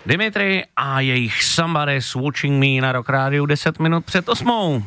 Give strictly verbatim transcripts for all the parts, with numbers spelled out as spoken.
Dimitri a jejich Somebody's Watching Me na Rock Rádiu deset minut před osmou.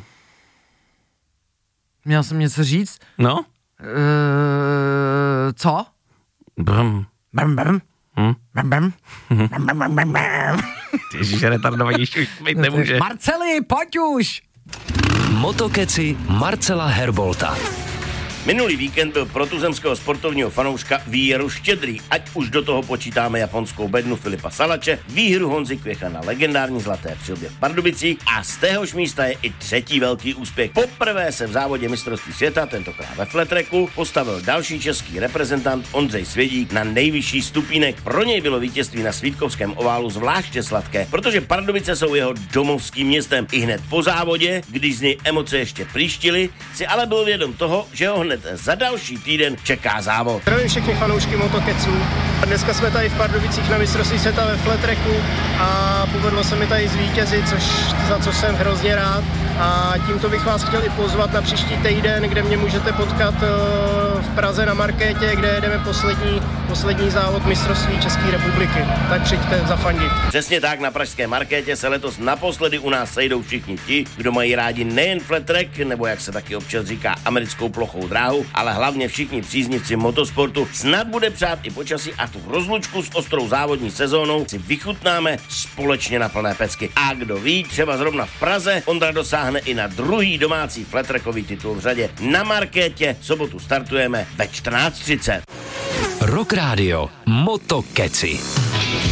Měl jsem něco říct? No? Uh, co? Brum. Brum, brum. Hm? Brum, brum. Brum, brum, brum, brum. Ježiš, retardovanější už být nemůže. Marceli, pojď už! Motokeci Marcela Herbolta. Minulý víkend byl pro tuzemského sportovního fanouška výjeru štědrý, ať už do toho počítáme japonskou bednu Filipa Salače, výhru Honzy Kvěcha na legendární zlaté přilbě v Pardubicích a z téhož místa je i třetí velký úspěch. Poprvé se v závodě mistrovství světa, tentokrát ve flattracku, postavil další český reprezentant Ondřej Svědík na nejvyšší stupínek. Pro něj bylo vítězství na Svítkovském oválu zvláště sladké, protože Pardubice jsou jeho domovským městem. I hned po závodě, když z něj emoce ještě příštily, si ale byl vědom toho, že ho hned za další týden čeká závod. Zdravím všechny fanoušky motokeců. Dneska jsme tady v Pardubicích na mistrovství světa ve flattracku a povedlo se mi tady zvítězit, což, za co jsem hrozně rád. A tímto bych vás chtěl i pozvat na příští týden, kde mě můžete potkat v Praze na markétě, kde jedeme poslední, poslední závod mistrovství České republiky. Tak přijďte zafandit. Přesně tak, na pražské markétě se letos naposledy u nás sejdou všichni ti, kdo mají rádi nejen flattrack, nebo jak se taky občas říká americkou plochou dráhu, ale hlavně všichni příznivci motosportu. Snad bude přát i počasí a tu rozlučku s ostrou závodní sezónou si vychutnáme společně na plné pecky. A kdo ví, třeba zrovna v Praze Ondra dosáhne i na druhý domácí flattrackový titul v řadě. Na markétě v sobotu startujeme ve čtrnáct třicet. Rock Radio Motokeci.